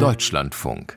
Deutschlandfunk.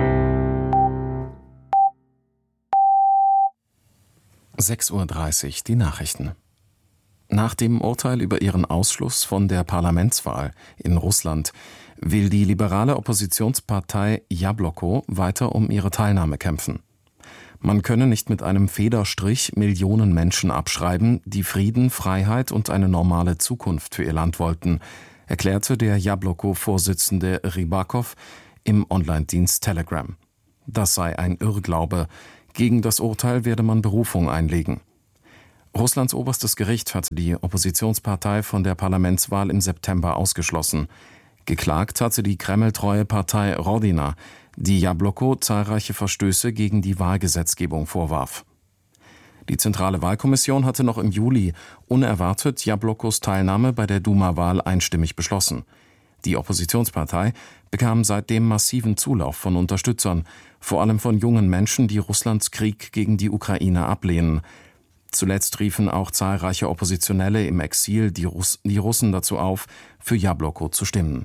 (6:30 Uhr) die Nachrichten. Nach dem Urteil über ihren Ausschluss von der Parlamentswahl in Russland will die liberale Oppositionspartei Jabloko weiter um ihre Teilnahme kämpfen. Man könne nicht mit einem Federstrich Millionen Menschen abschreiben, die Frieden, Freiheit und eine normale Zukunft für ihr Land wollten, erklärte der Jabloko-Vorsitzende Rybakov im Online-Dienst Telegram. Das sei ein Irrglaube. Gegen das Urteil werde man Berufung einlegen. Russlands oberstes Gericht hatte die Oppositionspartei von der Parlamentswahl im September ausgeschlossen. Geklagt hatte die kremltreue Partei Rodina, die Jabloko zahlreiche Verstöße gegen die Wahlgesetzgebung vorwarf. Die Zentrale Wahlkommission hatte noch im Juli unerwartet Jablokos Teilnahme bei der Duma-Wahl einstimmig beschlossen. Die Oppositionspartei bekam seitdem massiven Zulauf von Unterstützern, vor allem von jungen Menschen, die Russlands Krieg gegen die Ukraine ablehnen. Zuletzt riefen auch zahlreiche Oppositionelle im Exil die Russen dazu auf, für Jabloko zu stimmen.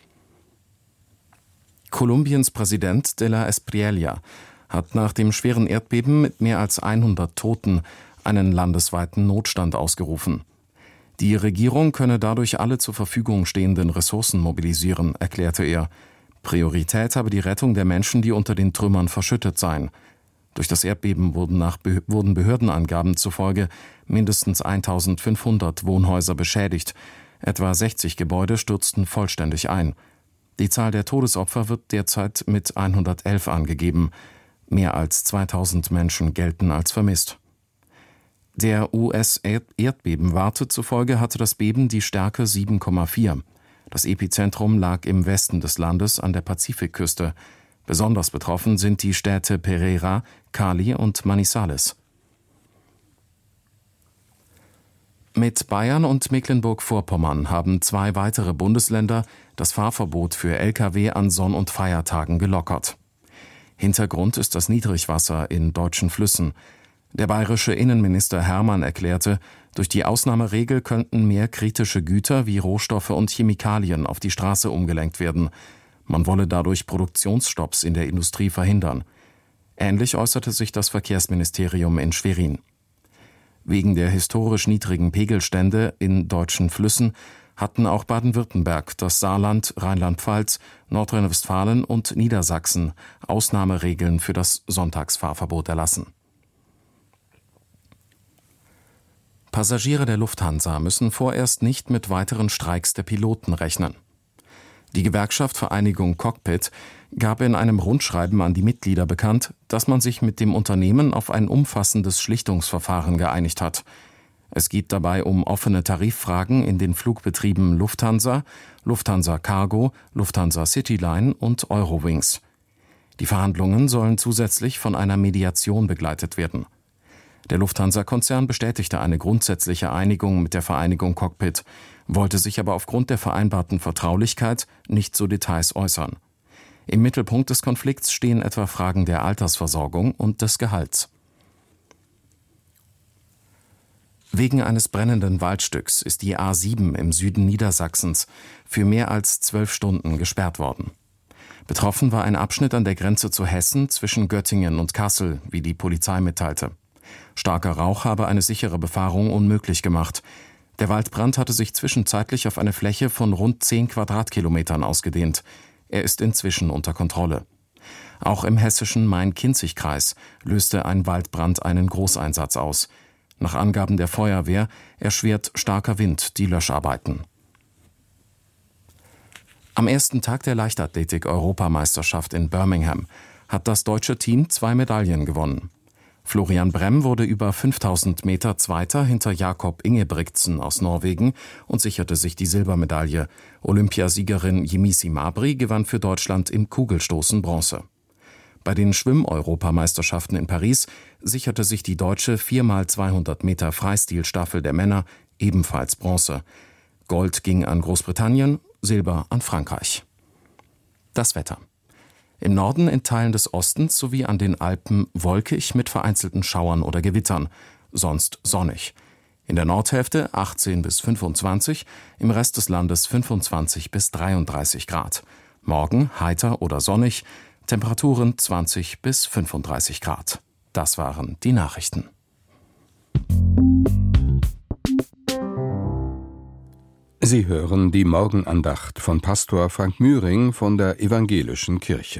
Kolumbiens Präsident de la Espriella hat nach dem schweren Erdbeben mit mehr als 100 Toten einen landesweiten Notstand ausgerufen. Die Regierung könne dadurch alle zur Verfügung stehenden Ressourcen mobilisieren, erklärte er. Priorität habe die Rettung der Menschen, die unter den Trümmern verschüttet seien. Durch das Erdbeben wurden Behördenangaben zufolge mindestens 1500 Wohnhäuser beschädigt. Etwa 60 Gebäude stürzten vollständig ein. Die Zahl der Todesopfer wird derzeit mit 111 angegeben. Mehr als 2000 Menschen gelten als vermisst. Der US-Erdbebenwarte zufolge hatte das Beben die Stärke 7,4. Das Epizentrum lag im Westen des Landes an der Pazifikküste. Besonders betroffen sind die Städte Pereira, Cali und Manizales. Mit Bayern und Mecklenburg-Vorpommern haben 2 weitere Bundesländer das Fahrverbot für Lkw an Sonn- und Feiertagen gelockert. Hintergrund ist das Niedrigwasser in deutschen Flüssen. Der bayerische Innenminister Hermann erklärte, durch die Ausnahmeregel könnten mehr kritische Güter wie Rohstoffe und Chemikalien auf die Straße umgelenkt werden. Man wolle dadurch Produktionsstopps in der Industrie verhindern. Ähnlich äußerte sich das Verkehrsministerium in Schwerin. Wegen der historisch niedrigen Pegelstände in deutschen Flüssen hatten auch Baden-Württemberg, das Saarland, Rheinland-Pfalz, Nordrhein-Westfalen und Niedersachsen Ausnahmeregeln für das Sonntagsfahrverbot erlassen. Passagiere der Lufthansa müssen vorerst nicht mit weiteren Streiks der Piloten rechnen. Die Gewerkschaft Vereinigung Cockpit gab in einem Rundschreiben an die Mitglieder bekannt, dass man sich mit dem Unternehmen auf ein umfassendes Schlichtungsverfahren geeinigt hat. Es geht dabei um offene Tariffragen in den Flugbetrieben Lufthansa, Lufthansa Cargo, Lufthansa Cityline und Eurowings. Die Verhandlungen sollen zusätzlich von einer Mediation begleitet werden. Der Lufthansa-Konzern bestätigte eine grundsätzliche Einigung mit der Vereinigung Cockpit, wollte sich aber aufgrund der vereinbarten Vertraulichkeit nicht zu Details äußern. Im Mittelpunkt des Konflikts stehen etwa Fragen der Altersversorgung und des Gehalts. Wegen eines brennenden Waldstücks ist die A7 im Süden Niedersachsens für mehr als 12 Stunden gesperrt worden. Betroffen war ein Abschnitt an der Grenze zu Hessen zwischen Göttingen und Kassel, wie die Polizei mitteilte. Starker Rauch habe eine sichere Befahrung unmöglich gemacht. Der Waldbrand hatte sich zwischenzeitlich auf eine Fläche von rund 10 Quadratkilometern ausgedehnt. Er ist inzwischen unter Kontrolle. Auch im hessischen Main-Kinzig-Kreis löste ein Waldbrand einen Großeinsatz aus. Nach Angaben der Feuerwehr erschwert starker Wind die Löscharbeiten. Am ersten Tag der Leichtathletik-Europameisterschaft in Birmingham hat das deutsche Team 2 Medaillen gewonnen. Florian Brem wurde über 5000 Meter Zweiter hinter Jakob Ingebrigtsen aus Norwegen und sicherte sich die Silbermedaille. Olympiasiegerin Yemisi Mabry gewann für Deutschland im Kugelstoßen Bronze. Bei den Schwimm-Europameisterschaften in Paris sicherte sich die deutsche 4x200 Meter Freistilstaffel der Männer ebenfalls Bronze. Gold ging an Großbritannien, Silber an Frankreich. Das Wetter. Im Norden in Teilen des Ostens sowie an den Alpen wolkig mit vereinzelten Schauern oder Gewittern, sonst sonnig. In der Nordhälfte 18 bis 25, im Rest des Landes 25 bis 33 Grad. Morgen heiter oder sonnig, Temperaturen 20 bis 35 Grad. Das waren die Nachrichten. Sie hören die Morgenandacht von Pastor Frank Mühring von der Evangelischen Kirche.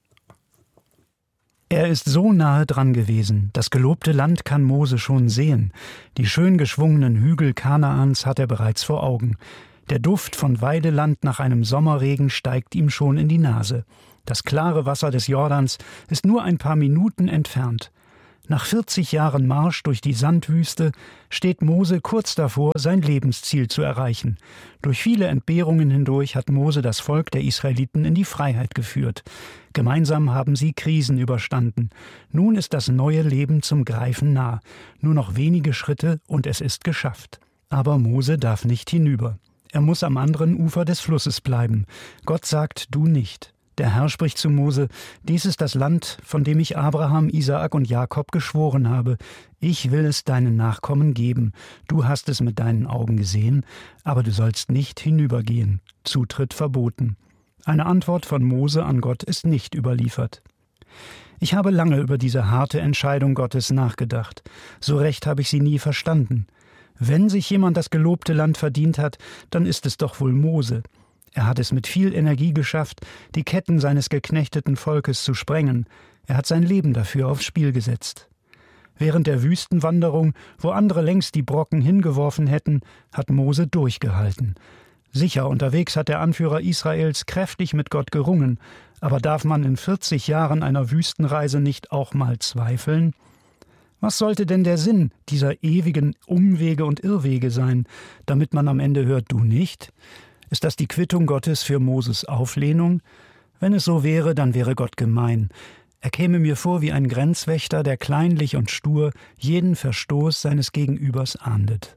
Er ist so nahe dran gewesen, das gelobte Land kann Mose schon sehen. Die schön geschwungenen Hügel Kanaans hat er bereits vor Augen. Der Duft von Weideland nach einem Sommerregen steigt ihm schon in die Nase. Das klare Wasser des Jordans ist nur ein paar Minuten entfernt. Nach 40 Jahren Marsch durch die Sandwüste steht Mose kurz davor, sein Lebensziel zu erreichen. Durch viele Entbehrungen hindurch hat Mose das Volk der Israeliten in die Freiheit geführt. Gemeinsam haben sie Krisen überstanden. Nun ist das neue Leben zum Greifen nah. Nur noch wenige Schritte und es ist geschafft. Aber Mose darf nicht hinüber. Er muss am anderen Ufer des Flusses bleiben. Gott sagt, du nicht. Der Herr spricht zu Mose: Dies ist das Land, von dem ich Abraham, Isaak und Jakob geschworen habe. Ich will es deinen Nachkommen geben. Du hast es mit deinen Augen gesehen, aber du sollst nicht hinübergehen. Zutritt verboten. Eine Antwort von Mose an Gott ist nicht überliefert. Ich habe lange über diese harte Entscheidung Gottes nachgedacht. So recht habe ich sie nie verstanden. Wenn sich jemand das gelobte Land verdient hat, dann ist es doch wohl Mose. Er hat es mit viel Energie geschafft, die Ketten seines geknechteten Volkes zu sprengen. Er hat sein Leben dafür aufs Spiel gesetzt. Während der Wüstenwanderung, wo andere längst die Brocken hingeworfen hätten, hat Mose durchgehalten. Sicher, unterwegs hat der Anführer Israels kräftig mit Gott gerungen, aber darf man in 40 Jahren einer Wüstenreise nicht auch mal zweifeln? Was sollte denn der Sinn dieser ewigen Umwege und Irrwege sein, damit man am Ende hört, du nicht? Ist das die Quittung Gottes für Moses Auflehnung? Wenn es so wäre, dann wäre Gott gemein. Er käme mir vor wie ein Grenzwächter, der kleinlich und stur jeden Verstoß seines Gegenübers ahndet.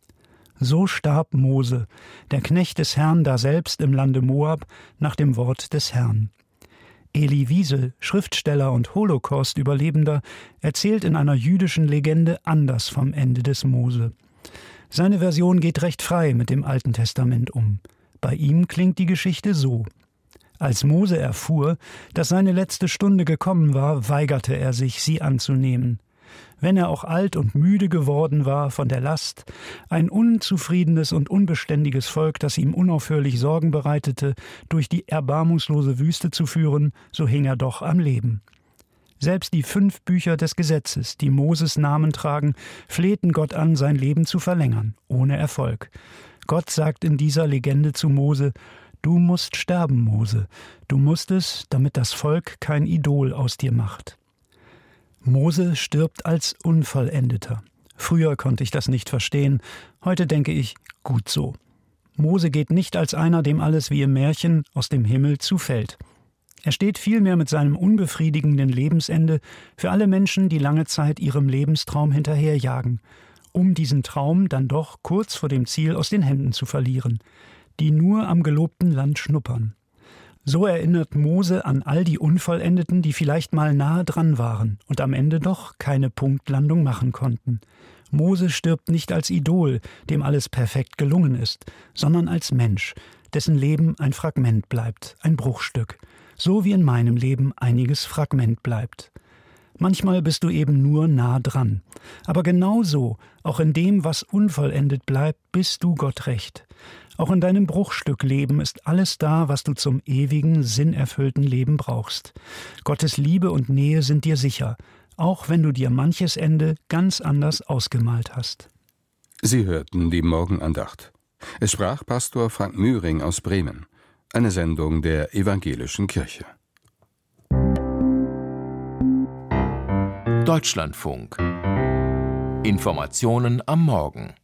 So starb Mose, der Knecht des Herrn daselbst im Lande Moab, nach dem Wort des Herrn. Elie Wiesel, Schriftsteller und Holocaust-Überlebender, erzählt in einer jüdischen Legende anders vom Ende des Mose. Seine Version geht recht frei mit dem Alten Testament um. Bei ihm klingt die Geschichte so: Als Mose erfuhr, dass seine letzte Stunde gekommen war, weigerte er sich, sie anzunehmen. Wenn er auch alt und müde geworden war von der Last, ein unzufriedenes und unbeständiges Volk, das ihm unaufhörlich Sorgen bereitete, durch die erbarmungslose Wüste zu führen, so hing er doch am Leben. Selbst die 5 Bücher des Gesetzes, die Moses Namen tragen, flehten Gott an, sein Leben zu verlängern, ohne Erfolg. Gott sagt in dieser Legende zu Mose: Du musst sterben, Mose. Du musst es, damit das Volk kein Idol aus dir macht. Mose stirbt als Unvollendeter. Früher konnte ich das nicht verstehen. Heute denke ich, gut so. Mose geht nicht als einer, dem alles wie im Märchen aus dem Himmel zufällt. Er steht vielmehr mit seinem unbefriedigenden Lebensende für alle Menschen, die lange Zeit ihrem Lebenstraum hinterherjagen, um diesen Traum dann doch kurz vor dem Ziel aus den Händen zu verlieren, die nur am gelobten Land schnuppern. So erinnert Mose an all die Unvollendeten, die vielleicht mal nahe dran waren und am Ende doch keine Punktlandung machen konnten. Mose stirbt nicht als Idol, dem alles perfekt gelungen ist, sondern als Mensch, dessen Leben ein Fragment bleibt, ein Bruchstück. So wie in meinem Leben einiges Fragment bleibt. Manchmal bist du eben nur nah dran. Aber genauso, auch in dem, was unvollendet bleibt, bist du Gott recht. Auch in deinem Bruchstückleben ist alles da, was du zum ewigen, sinnerfüllten Leben brauchst. Gottes Liebe und Nähe sind dir sicher, auch wenn du dir manches Ende ganz anders ausgemalt hast. Sie hörten die Morgenandacht. Es sprach Pastor Frank Mühring aus Bremen. Eine Sendung der Evangelischen Kirche. Deutschlandfunk. Informationen am Morgen.